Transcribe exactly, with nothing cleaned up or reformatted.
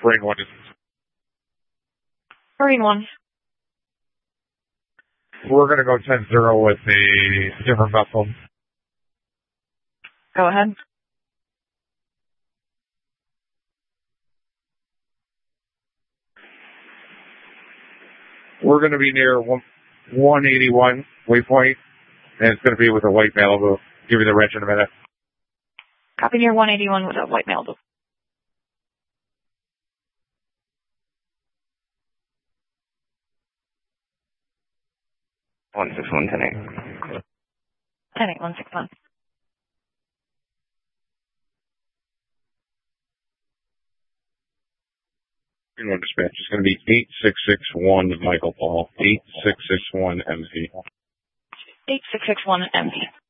Marine one. Marine one. We're going to go ten zero with a different vessel. Go ahead. We're going to be near one eighty-one waypoint, and it's going to be with a white Malibu. Give you the wrench in a minute. Copy near one eighty-one with a white Malibu. one six one, ten eight. ten eight, one six one. You know, dispatch. It's going to be eight six six one Michael Paul. eight six six one M Z. eight six six one M Z.